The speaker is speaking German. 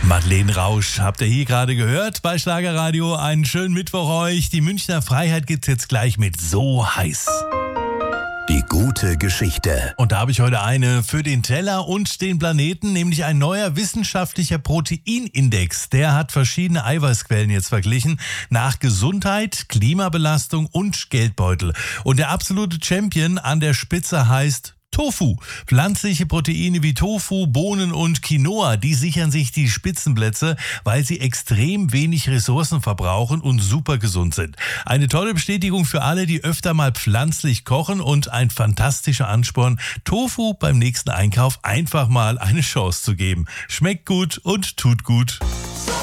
Madeleine Rausch habt ihr hier gerade gehört bei Schlagerradio. Einen schönen Mittwoch euch. Die Münchner Freiheit gibt's jetzt gleich mit So heiß. Die gute Geschichte. Und da habe ich heute eine für den Teller und den Planeten, nämlich ein neuer wissenschaftlicher Proteinindex. Der hat verschiedene Eiweißquellen jetzt verglichen nach Gesundheit, Klimabelastung und Geldbeutel. Und der absolute Champion an der Spitze heißt Tofu. Pflanzliche Proteine wie Tofu, Bohnen und Quinoa, die sichern sich die Spitzenplätze, weil sie extrem wenig Ressourcen verbrauchen und super gesund sind. Eine tolle Bestätigung für alle, die öfter mal pflanzlich kochen und ein fantastischer Ansporn, Tofu beim nächsten Einkauf einfach mal eine Chance zu geben. Schmeckt gut und tut gut.